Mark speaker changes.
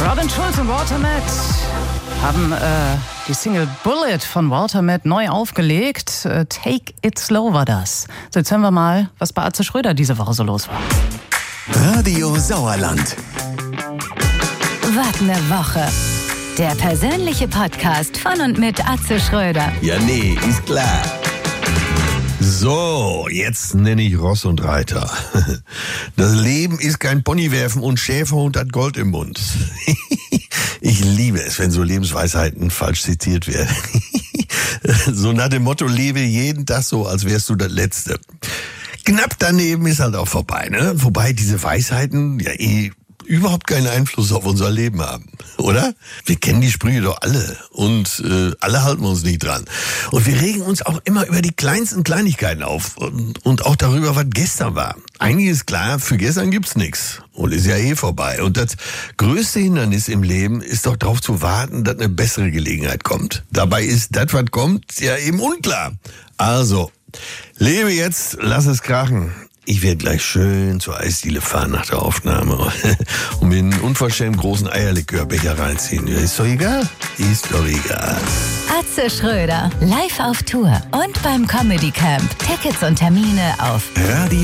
Speaker 1: Robin Schulz und Walter Met haben die Single Bullet von Walter Met neu aufgelegt. Take It Slow war das. So, jetzt hören wir mal, was bei Atze Schröder diese Woche so los war.
Speaker 2: Radio Sauerland.
Speaker 3: Was ne Woche. Der persönliche Podcast von und mit Atze Schröder.
Speaker 2: Ja, nee, ist klar. So, jetzt nenne ich Ross und Reiter. Das Leben ist kein Ponywerfen und Schäferhund hat Gold im Mund. Ich liebe es, wenn so Lebensweisheiten falsch zitiert werden. So nach dem Motto, lebe jeden Tag so, als wärst du das Letzte. Knapp daneben ist halt auch vorbei, ne? Wobei diese Weisheiten ja überhaupt keinen Einfluss auf unser Leben haben, oder? Wir kennen die Sprüche doch alle und alle halten uns nicht dran. Und wir regen uns auch immer über die kleinsten Kleinigkeiten auf und auch darüber, was gestern war. Eigentlich ist klar, für gestern gibt's nichts und ist ja vorbei. Und das größte Hindernis im Leben ist doch darauf zu warten, dass eine bessere Gelegenheit kommt. Dabei ist das, was kommt, ja eben unklar. Also, lebe jetzt, lass es krachen. Ich werde gleich schön zur Eisdiele fahren nach der Aufnahme und mir einen unverschämt großen Eierlikörbecher reinziehen. Ist doch egal. Ist doch egal.
Speaker 3: Atze Schröder, live auf Tour und beim Comedy Camp. Tickets und Termine auf
Speaker 2: Radio